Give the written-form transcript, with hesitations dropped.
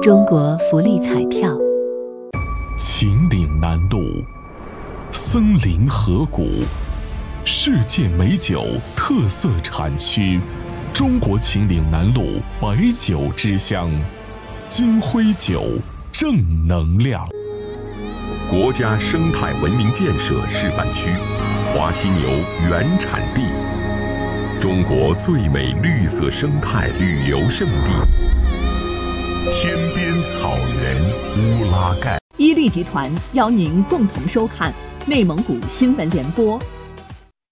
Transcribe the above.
中国福利彩票。 秦岭南路，森林河谷，世界美酒特色产区，中国秦岭南路白酒之乡，金辉酒正能量。 国家生态文明建设示范区，华犀牛原产地，中国最美绿色生态旅游胜地，天边草原乌拉盖。 伊利集团邀您共同收看内蒙古新闻联播